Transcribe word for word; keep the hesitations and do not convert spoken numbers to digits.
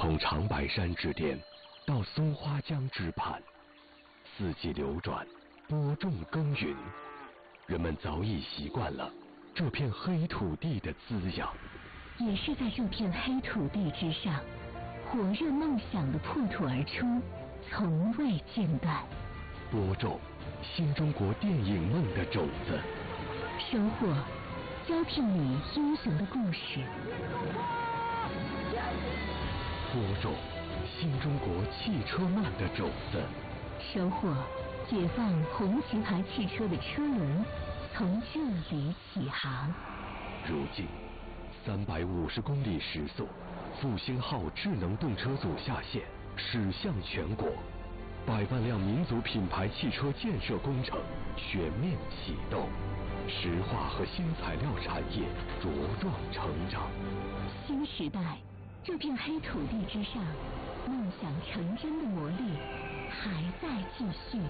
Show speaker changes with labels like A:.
A: 从长白山之巅到松花江之畔，四季流转，播种耕耘，人们早已习惯了这片黑土地的滋养。
B: 也是在这片黑土地之上，火热梦想的破土而出，从未间断。
A: 播种新中国电影梦的种子，
B: 收获交替你英雄的故事。
A: 播种新中国汽车梦的种子，
B: 收获解放红旗牌汽车的车轮，从这里起航。
A: 如今三百五十公里时速，复兴号智能动车组下线，驶向全国，百万辆民族品牌汽车建设工程全面启动，石化和新材料产业茁壮成长。
B: 新时代，这片黑土地之上，梦想成真的魔力还在继续。